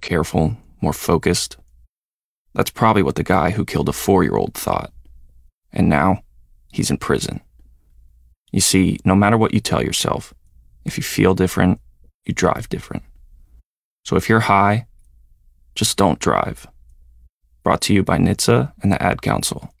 careful, more focused. That's probably what the guy who killed a 4-year-old thought. And now, he's in prison. You see, no matter what you tell yourself, if you feel different, you drive different. So if you're high, just don't drive. Brought to you by NHTSA and the Ad Council.